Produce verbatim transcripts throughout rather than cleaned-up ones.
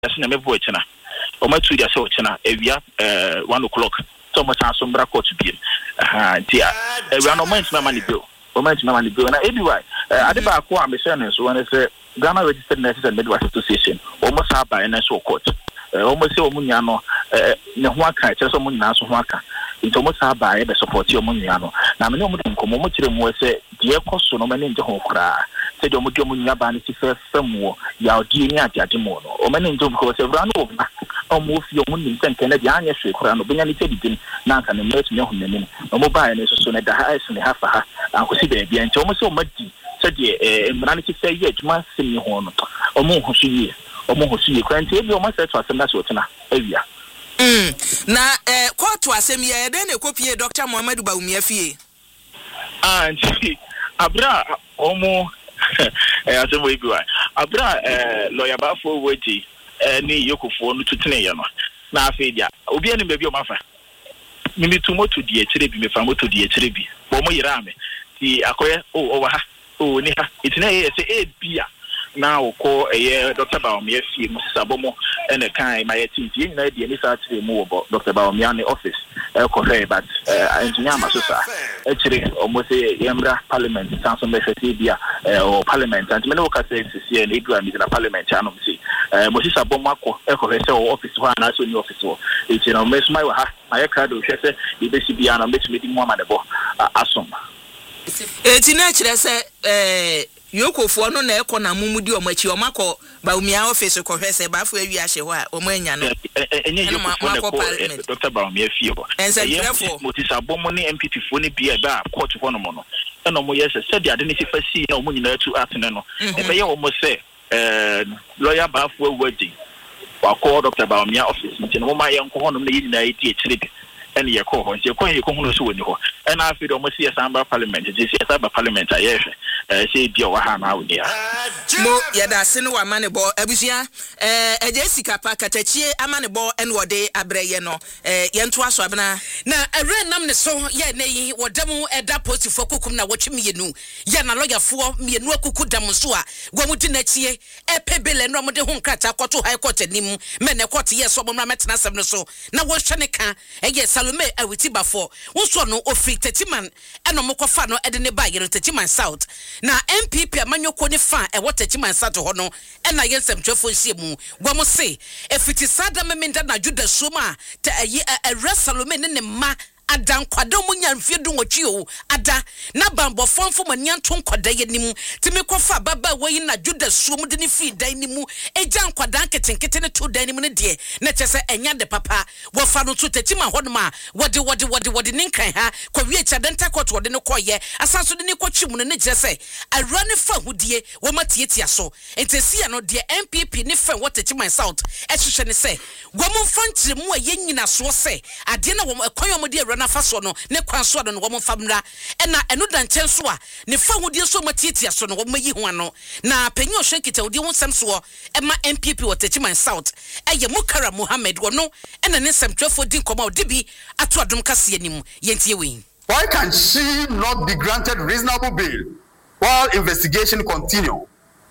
that's never voichena. Or my two years old chena, Evia, uh, one o'clock. So much as some court to be. Ah, dear, we are no mind my money bill. Or mind my money bill. And anyway, I did back one missionaries when I say Ghana Registered Nurses and Midwives Association, almost have by an S O court. Almost so Muniano, Nahuaka, just someone in Aswaka. It's almost have by the support your Muniano. Now, no one can come over to them was a dear cost, no man in the whole cry. Said Omodio Muniabani first somewhere, Yao Dinia Jatimono, or many into because a run over. Or move your money and Canadian street, or no Benny now can emerge no women, no mobile and so at the highest and half a half, and could see baby and Thomas so much. Said ye, a manity say yet, my singing horn, or more who see, or more who see, can't you almost set for some that's what now, Avia. Hm, now, eh, quote to a semi, then a copy Doctor Mohammed Baumia fee. And Abra, Omo, as a way, Abra, lawyer Bafo, waiting. Any yoko for no to Tenayano. Now, Fadia, Obian baby of Mafa. Mimi to mo to the Trebi, me famo to the Trebi. Bomo Irame, the Akoya, oh, over, oh, Nika, it's a eight beer. Now, call a year Doctor Baumia, Sabomo, and a kind, my team, the idea is actually more about Doctor Baumiani office, El Corre, but engineer Masusa, actually, almost a Yambra Parliament, Sansom Mefetibia, or Parliament, and Menoka says, here in Igram is in a Parliament channel. Mosisa Bomako, El Corre, office, one, as in office, it's in a mess, my my card, who says, the basic piano, makes me more manable, Assom. It's in nature, say, Yoko for no echo na mumudi or machi or mako, Baumia office or Correse, Bafu, Yasha, or Manyano, and Doctor Baumia Fio. And said, therefore, Motisa Bomoni M P P Funi be a bar, court of Honomono. And no more, yes, said the identity for see no money to Atheno. And they almost say, lawyer Bafu waiting. While call Doctor Baumia office, and my young Kohonum in the eighty trip. And your cohorts, your coin, your cohorts, and I feel almost see a Samba Parliament. This is a Parliament. I say, Dioham out there. Mo, Yada, Sino, a man about Abusia, a Jessica Pacatachi, a man about and what day Abrayeno, Yantua Swabana. Now, I ran number so, yet, nay, what demo at that post for Kukumna watching me, you know, Yana lawyer for me and Waku Damusua, Guamutineti, a pebble and Ramade Hunkata, Koto High Court and Nim, men a quarter years, so Ramatana so. Now, what's Chaneka, and yes, Salome, I will tiba for. What's one of free Tetiman, and no Mokofano, Edene Bayer, Tetiman South. Now, M P P, Manu Konifa, and what Tetiman South Hono, and I get some Joffo Simu. Guamo say, if it is Sada Meminda Judah Suma, a rest Salome in the ma. Adam kwadomu nya mfiedu ngochio ada na bambo fonfo manyanto kwadaye nimu timi kofa baba wayi na Juda suomu de ni fi dan nimu eja nkwadan ketenkete ne to dan nimu ne de na chese enya de papa wo fa no to tetima hodoma wode wode wode wode ninkan ha ko wie cha denta court wode ne koye asanso de ne kwatwimu ne chese arane fa hudie wo matietia so entesi no de M P P ne fa wotetima South e hwehwe ne se gomu fantre mu a yenyina so se ade na wo koyo de na faso no ne kwanso do no wo famra ena eno dan chenso a ne fa hudie so matietia so no wo mayi ho ano na panyi o hwekita hudie ho sam so e ma M P P wotechiman South eye Mukara Mohammed wo no ena ne samtwefo din koma odibi ato adom kase anim yentie we. Why can she not be granted reasonable bail while investigation continue?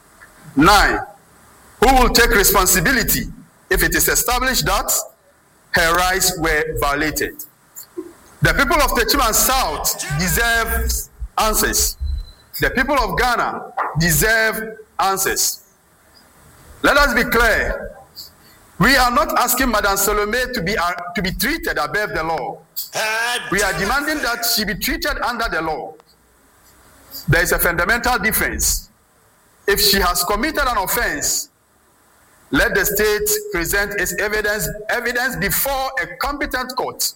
Nine, who will take responsibility if it is established that her rights were violated? The people of Techiman South deserve answers. The people of Ghana deserve answers. Let us be clear. We are not asking Madame Salome to be uh, to be treated above the law. We are demanding that she be treated under the law. There is a fundamental difference. If she has committed an offense, let the state present its evidence evidence before a competent court.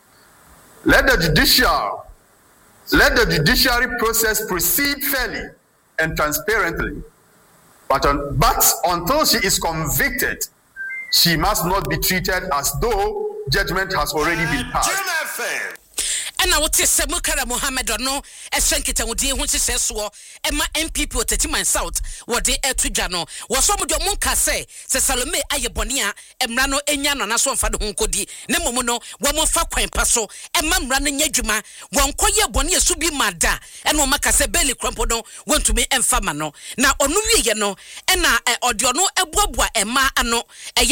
Let the judicial, let the judiciary process proceed fairly and transparently. But, on, but until she is convicted, she must not be treated as though judgment has already been passed. ɛna wote sɛ Mukara Mohammed no ɛhyɛnkita wodi ho hyehyɛ soɔ ɛma M P P Otetiman South wɔde ɛto dwa no wɔso mo de ɔmo nka sɛ sɛ Salome ayɛ bɔne a ɛmra no enya no na so mfa de ho nkodi ne momo no wɔmo fa kwan pa so ɛma mra no nya dwuma wɔnkɔyɛ bɔne esu bi mada ɛna ɔma ka sɛ Belly Crampo no wɔntumi ɛmfa ma no na ɔno wiye no ɛna ɔde ɔno ɛboaboa ɛma ano